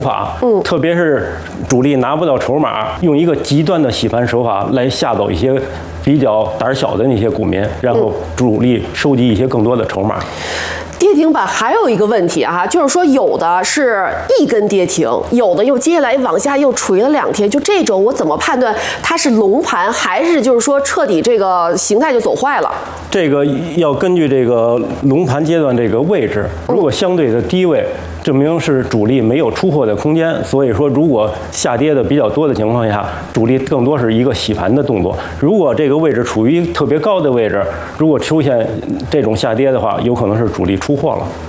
法，特别是主力拿不到筹码，用一个极端的洗盘手法来吓走一些比较胆小的那些股民，然后主力收集一些更多的筹码。 跌停板还有一个问题啊，就是说有的是一根跌停，有的又接下来往下又锤了2天，就这种我怎么判断它是龙盘还是就是说彻底这个形态就走坏了？ 这个要根据这个龙盘阶段这个位置，如果相对的低位，证明是主力没有出货的空间，所以说如果下跌的比较多的情况下，主力更多是一个洗盘的动作。如果这个位置处于特别高的位置，如果出现这种下跌的话，有可能是主力出货了。